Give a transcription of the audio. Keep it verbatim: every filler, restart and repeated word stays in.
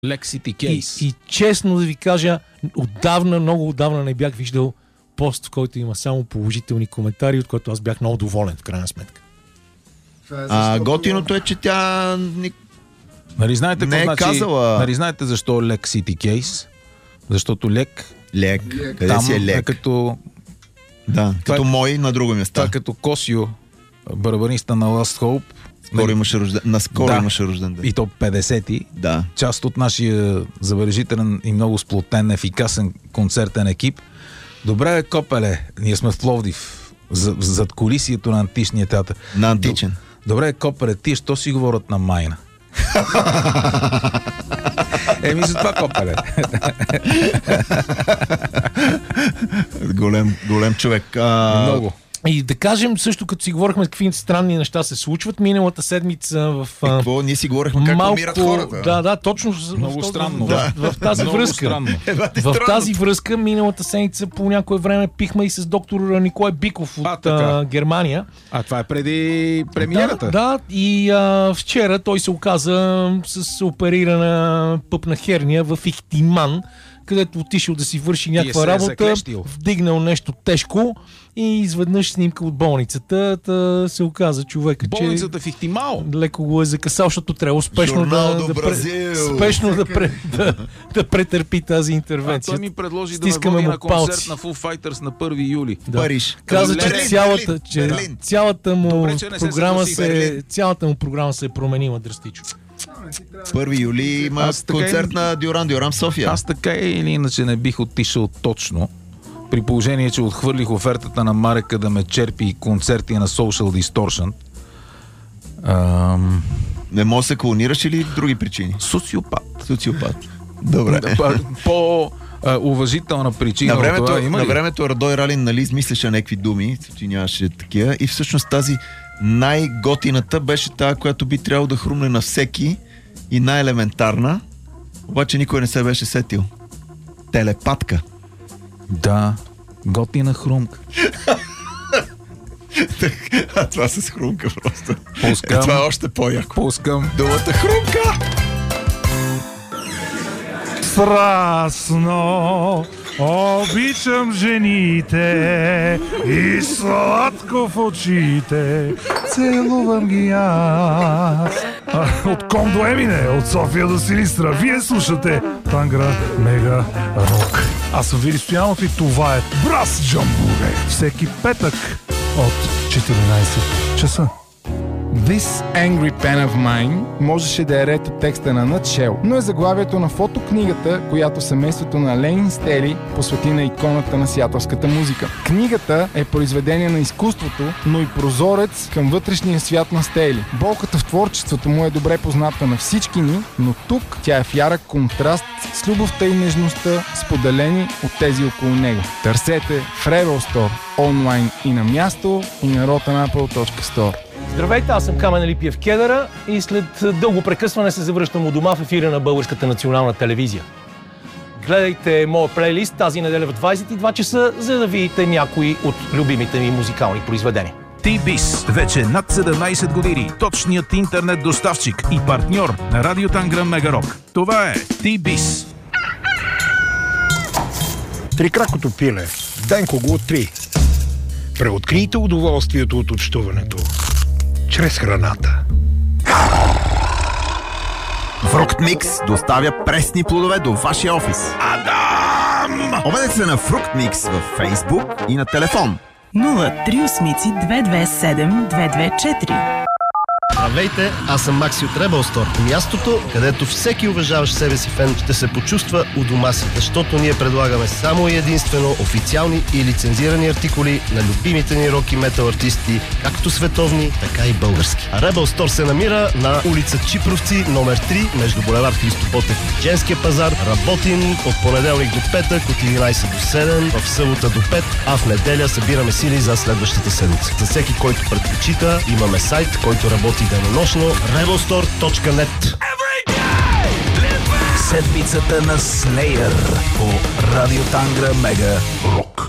Lake City Case. И, и честно да ви кажа, отдавна, много отдавна не бях виждал пост, в който има само положителни коментари, от който аз бях много доволен в крайна сметка. А готиното е, че тя нали знаете, не е значи, казала... Нали знаете защо Lake City Case? Защото лек... Лек. Къде там си е лек? Е като... Да, това като е, мой на друго место. Това е като Косио, барабаниста на Last Hope. Скоро имаше рожден, наскоро да, имаше рожден ден. И то петдесети. Да. Част от нашия забележителен и много сплотен, ефикасен концертен екип. Добре, копеле, ние сме в Пловдив, зад колисието на античния театър. На античен. Добре, копеле, тия що си говорят на майна? Еми за това, копеле. голем, голем човек. А... Много. И да кажем също, като си говорихме какви странни неща се случват, миналата седмица в... Е, какво? Ние си говорихме как малко... умират хората. Да, да, точно много в, странно. В, Да. в, в тази много връзка. Странно. В тази връзка миналата седмица по някое време пихме и с доктор Николай Биков от а, а, Германия. А това е преди премиерата? Да, да, и а, вчера той се оказа с оперирана пъпна херния в Ихтиман, където отишъл да си върши някаква работа, вдигнал нещо тежко и изведнъж снимка от болницата, та се оказа човека, болницата че в Ихтимал леко го е закъсал, защото трябва успешно да, да, пре, спешно да, пре, да, да претърпи тази интервенция. А той ми предложи да ме води на концерт на Foo Fighters на първи юли. Да. Париж. Каза, че, Берлин, цялата, Берлин, че Берлин. цялата му Добре, че програма се се, цялата му програма се е променила драстично. първи юли има концерт на Дюран Дюран в София. Аз така или иначе не бих отишъл точно, при положение, че отхвърлих офертата на Марека да ме черпи концерти на Social Distortion. Ам... Не може да се клонираш или други причини? Социопат. Социопат. Добре. По а, уважителна причина. На времето, това има на ли? времето Радой Ралин, нали, измисляше някакви думи, че нямаше такива, и всъщност тази най-готината беше тая, която би трябвало да хрумне на всеки, и най-елементарна, обаче никой не се беше сетил. Телепатка. Да, готина хрумка. А това с хрумка просто. Пускам. Е, това е още по-яко. Пускам. Думата хрумка! Страстно обичам жените и сладко в очите целувам ги аз. А, от Ком до Емине, от София до Силистра, вие слушате Тангра Мега Рок. Аз съм Вили Стоянов и това е Брас Джамбуре. Всеки петък от четиринайсет часа. This Angry Pen of Mine можеше да е ред от текста на Nutshell, но е заглавието на фотокнигата, която семейството на Лейн Стели посвети на иконата на сиатълската музика. Книгата е произведение на изкуството, но и прозорец към вътрешния свят на Стели. Болката в творчеството му е добре позната на всички ни, но тук тя е в ярък контраст с любовта и нежността, споделени от тези около него. Търсете в Rebel Store онлайн и на място, и на rotanapple точка store. Здравейте, аз съм Камен Липиев Кедъра и след дълго прекъсване се завръщам у дома в ефира на Българската национална телевизия. Гледайте моя плейлист тази неделя в двайсет и два часа, за да видите някои от любимите ми музикални произведения. T-Biz, вече над седемнайсет години, точният интернет доставчик и партньор на Радио Тангра Мега Рок. Това е T-Biz. Трикракото пиле. Денко го три. Преоткрийте удоволствието от общуването чрез храната. Фрукт Микс доставя пресни плодове до вашия офис. Адам! Обадете се на Фрукт Микс във Фейсбук и на телефон нула три осем две две седем две две четири. Здравейте, аз съм Макси от Rebel Store. Мястото, където всеки уважаващ себе си фен ще се почувства у дома си, защото ние предлагаме само и единствено официални и лицензирани артикули на любимите ни рок и метал артисти, както световни, така и български. А Rebel Store се намира на улица Чипровци, номер три, между булевард Христо Ботев и Женския пазар. Работим от понеделник до петък, от единайсет до седем, в събота до пет, а в неделя събираме сили за следващата седмица. За всеки, който предпочита, имаме сайт, който работи денонощно rebel store точка net. Седмицата на Slayer по Радио Тангра Мега Рок.